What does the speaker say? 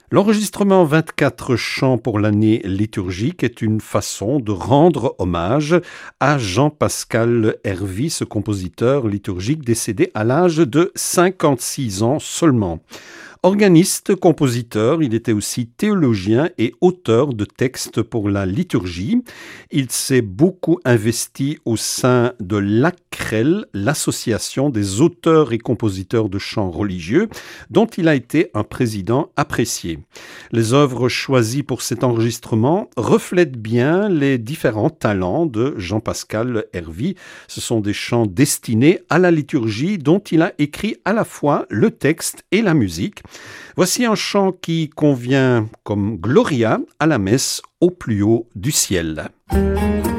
L'enregistrement 24 chants pour l'année liturgique est une façon de rendre hommage à Jean-Pascal Hervy, ce compositeur liturgique décédé à l'âge de 56 ans seulement. Organiste, compositeur, il était aussi théologien et auteur de textes pour la liturgie. Il s'est beaucoup investi au sein de l'ACREL, l'association des auteurs et compositeurs de chants religieux, dont il a été un président apprécié. Les œuvres choisies pour cet enregistrement reflètent bien les différents talents de Jean-Pascal Hervy. Ce sont des chants destinés à la liturgie dont il a écrit à la fois le texte et la musique. Voici un chant qui convient comme Gloria à la messe au plus haut du ciel.